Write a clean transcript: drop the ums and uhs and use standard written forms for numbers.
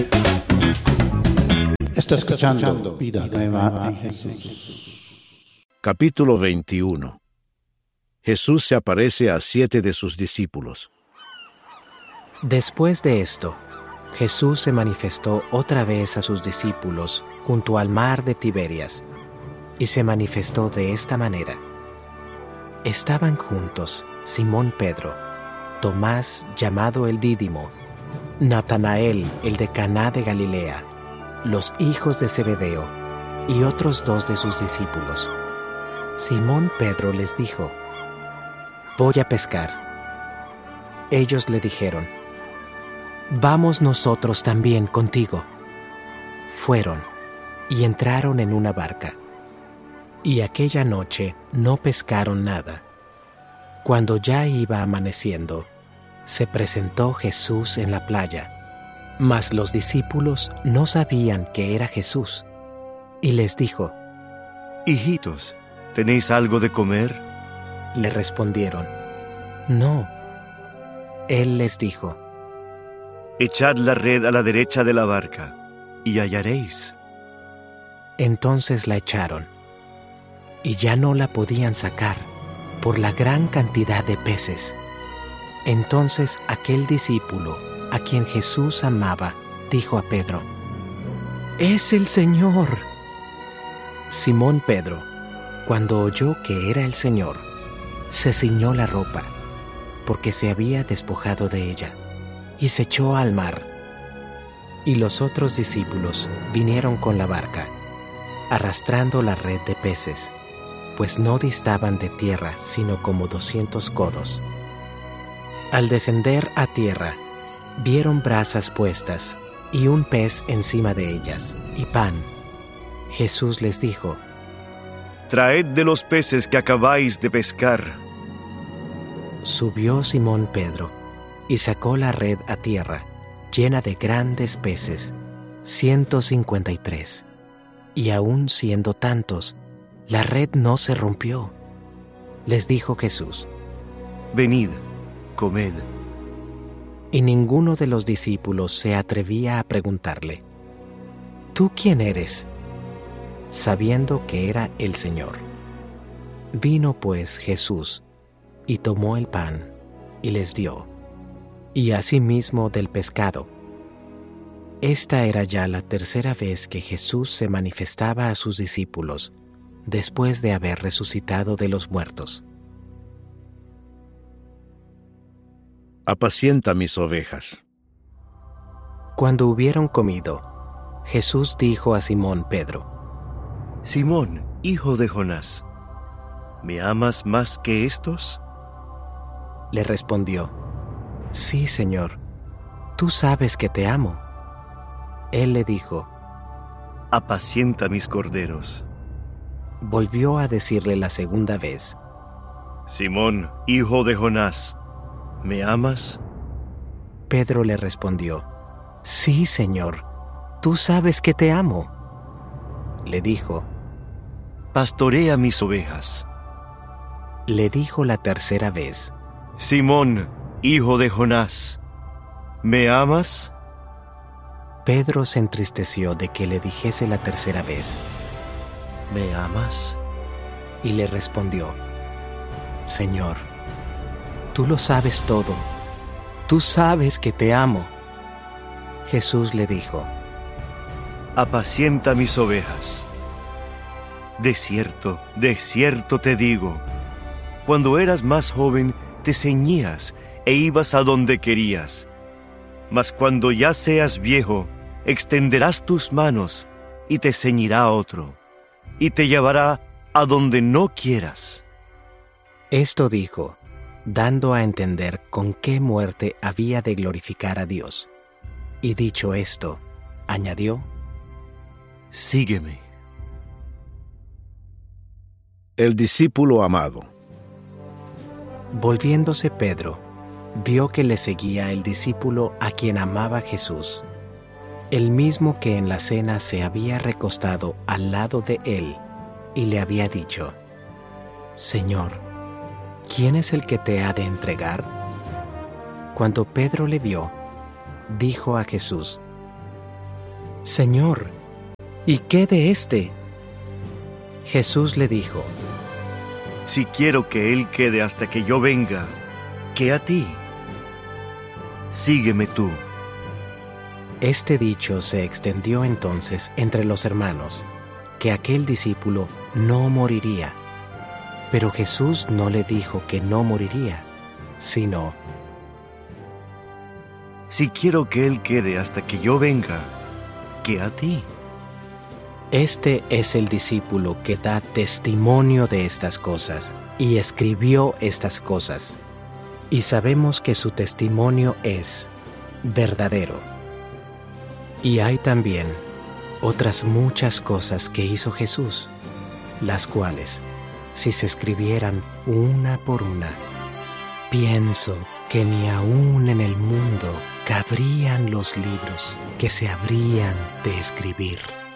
Está escuchando Vida Nueva en Jesús. Capítulo 21. Jesús se aparece a 7 de sus discípulos. Después de esto, Jesús se manifestó otra vez a sus discípulos junto al mar de Tiberias, y se manifestó de esta manera. Estaban juntos Simón Pedro, Tomás llamado el Dídimo, Natanael el de Caná de Galilea, los hijos de Zebedeo y otros 2 de sus discípulos. Simón Pedro les dijo: «Voy a pescar». Ellos le dijeron: «Vamos nosotros también contigo». Fueron y entraron en una barca. Y aquella noche no pescaron nada. Cuando ya iba amaneciendo, se presentó Jesús en la playa. Mas los discípulos no sabían que era Jesús. Y les dijo: «Hijitos, ¿tenéis algo de comer?». Le respondieron: «No». Él les dijo: «Echad la red a la derecha de la barca, y hallaréis». Entonces la echaron, y ya no la podían sacar por la gran cantidad de peces. Entonces aquel discípulo, a quien Jesús amaba, dijo a Pedro: «¡Es el Señor!». Simón Pedro, cuando oyó que era el Señor, se ciñó la ropa, porque se había despojado de ella, y se echó al mar. Y los otros discípulos vinieron con la barca, arrastrando la red de peces, pues no distaban de tierra sino como 200 codos. Al descender a tierra, vieron brasas puestas y un pez encima de ellas, y pan. Jesús les dijo: «Traed de los peces que acabáis de pescar». Subió Simón Pedro y sacó la red a tierra, llena de grandes peces, 153. Y aun siendo tantos, la red no se rompió. Les dijo Jesús: «Venid, comed». Y ninguno de los discípulos se atrevía a preguntarle: «¿Tú quién eres?», sabiendo que era el Señor. Vino pues Jesús, y tomó el pan, y les dio, y asimismo del pescado. Esta era ya la tercera vez que Jesús se manifestaba a sus discípulos, después de haber resucitado de los muertos. Apacienta mis ovejas. Cuando hubieron comido, Jesús dijo a Simón Pedro: «Simón, hijo de Jonás, ¿me amas más que estos?». Le respondió: «Sí, Señor, tú sabes que te amo». Él le dijo: «Apacienta mis corderos». Volvió a decirle la segunda vez: «Simón, hijo de Jonás, ¿me amas?». Pedro le respondió: «Sí, Señor, tú sabes que te amo». Le dijo: «Pastorea mis ovejas». Le dijo la tercera vez: «Simón, hijo de Jonás, ¿me amas?». Pedro se entristeció de que le dijese la tercera vez: «¿Me amas?». Y le respondió: «Señor, tú lo sabes todo, tú sabes que te amo». Jesús le dijo: «Apacienta mis ovejas. De cierto te digo, cuando eras más joven te ceñías e ibas a donde querías. Mas cuando ya seas viejo, extenderás tus manos y te ceñirá otro, y te llevará a donde no quieras». Esto dijo, dando a entender con qué muerte había de glorificar a Dios. Y dicho esto, añadió: «Sígueme». El discípulo amado. Volviéndose Pedro, vio que le seguía el discípulo a quien amaba Jesús, el mismo que en la cena se había recostado al lado de él, y le había dicho: «Señor, ¿quién es el que te ha de entregar?». Cuando Pedro le vio, dijo a Jesús: Señor, ¿y qué de éste? Jesús le dijo: Si quiero que él quede hasta que yo venga, ¿qué a ti? Sígueme tú. Este dicho se extendió entonces entre los hermanos, que aquel discípulo no moriría. Pero Jesús no le dijo que no moriría, sino: Si quiero que él quede hasta que yo venga, ¿qué a ti? Este es el discípulo que da testimonio de estas cosas y escribió estas cosas. Y sabemos que su testimonio es verdadero. Y hay también otras muchas cosas que hizo Jesús, las cuales, si se escribieran una por una, pienso que ni aún en el mundo cabrían los libros que se habrían de escribir.